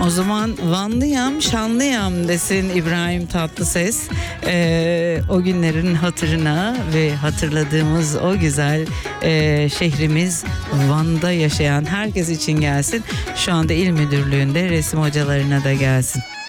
O zaman Vanlıyam, Şanlıyam desin İbrahim Tatlıses. O günlerin hatırına ve hatırladığımız o güzel şehrimiz Van'da yaşayan herkes için gelsin. Şu anda İl Müdürlüğü'nde resim hocalarına da gelsin.